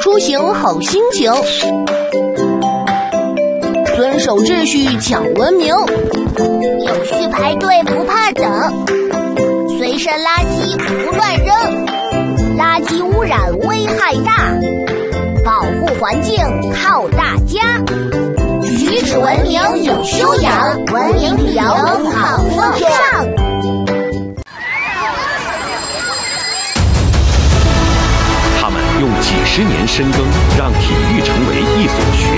出行好心情。遵守秩序讲文明， 有序排队不怕等，随身垃圾不乱扔，垃圾污染危害大，保护环境靠大家。举止文明有修养，文明旅游好风尚。 他们用几10年深耕，让体育成为一所学